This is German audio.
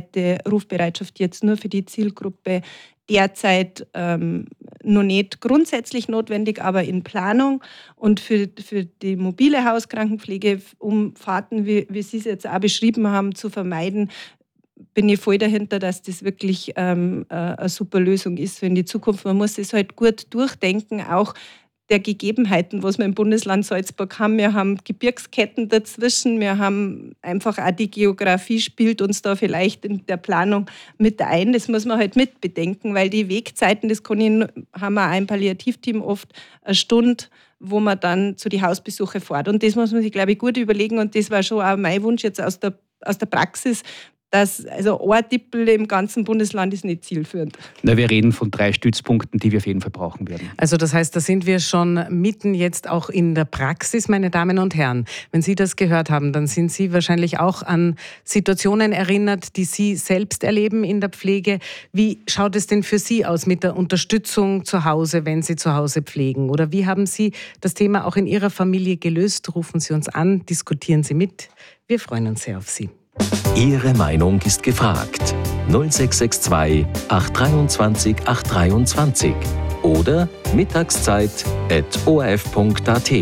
bundesweite Rufbereitschaft jetzt nur für die Zielgruppe derzeit noch nicht grundsätzlich notwendig, aber in Planung. Und für die mobile Hauskrankenpflege, um Fahrten, wie Sie es jetzt auch beschrieben haben, zu vermeiden, bin ich voll dahinter, dass das wirklich eine super Lösung ist für in die Zukunft. Man muss es halt gut durchdenken, auch der Gegebenheiten, was wir im Bundesland Salzburg haben. Wir haben Gebirgsketten dazwischen, wir haben einfach auch die Geografie spielt uns da vielleicht in der Planung mit ein. Das muss man halt mit bedenken, weil die Wegzeiten, das haben wir auch im Palliativteam oft eine Stunde, wo man dann zu den Hausbesuchen fährt. Und das muss man sich, glaube ich, gut überlegen. Und das war schon auch mein Wunsch jetzt aus der Praxis, dass also ein Tippel im ganzen Bundesland ist nicht zielführend. Na, wir reden von 3 Stützpunkten, die wir auf jeden Fall brauchen werden. Also das heißt, da sind wir schon mitten jetzt auch in der Praxis, meine Damen und Herren. Wenn Sie das gehört haben, dann sind Sie wahrscheinlich auch an Situationen erinnert, die Sie selbst erleben in der Pflege. Wie schaut es denn für Sie aus mit der Unterstützung zu Hause, wenn Sie zu Hause pflegen? Oder wie haben Sie das Thema auch in Ihrer Familie gelöst? Rufen Sie uns an, diskutieren Sie mit. Wir freuen uns sehr auf Sie. Ihre Meinung ist gefragt. 0662 823 823 oder mittagszeit@orf.at.